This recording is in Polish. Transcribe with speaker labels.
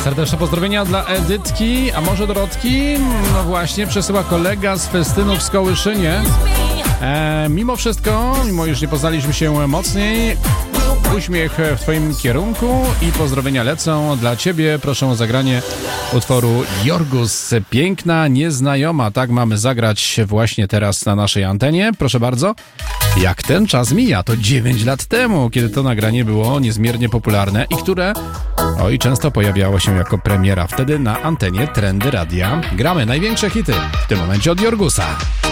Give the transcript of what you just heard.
Speaker 1: Serdeczne pozdrowienia dla Edytki, a może Dorotki? No właśnie, przesyła kolega z festynów w Kołyszynie. Mimo wszystko, mimo iż nie poznaliśmy się mocniej, uśmiech w twoim kierunku i pozdrowienia lecą dla ciebie. Proszę o zagranie utworu Jorgus, Piękna Nieznajoma. Tak mamy zagrać właśnie teraz na naszej antenie. Proszę bardzo. Jak ten czas mija, to 9 lat temu, kiedy to nagranie było niezmiernie popularne i które często pojawiało się jako premiera wtedy na antenie Trendy Radia. Gramy największe hity, w tym momencie od Jorgusa.